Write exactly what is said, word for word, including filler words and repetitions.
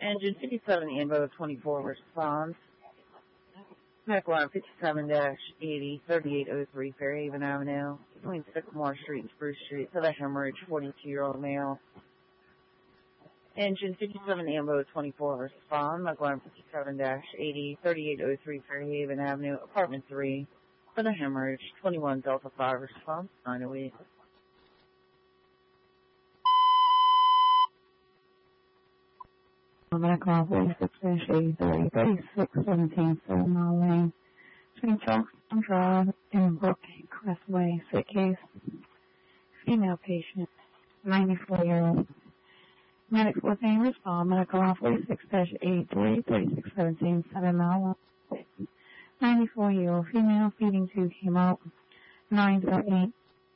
Engine fifty-seven Ambo twenty-four responds. Medical line fifty-seven eighty, thirty-eight oh three Fairhaven Avenue, between Sycamore Street and Spruce Street, for the hemorrhage, forty-two-year-old male. Engine fifty-seven Ambo twenty-four respond. Medical line fifty-seven eighty, thirty-eight oh three Fairhaven Avenue, apartment three, for the hemorrhage, twenty-one Delta five response, nine oh eight. Medical forty-six eighty-three, thirty-six seventeen, seven Mile Lane, between Charleston Drive and Brook Crestway, sick case, female patient, ninety-four-year-old. Medics with name respond. Medical line forty-six eighty-three, thirty-six seventeen, seven Mile Lane, ninety-four-year-old female, feeding tube came out, nine oh eight.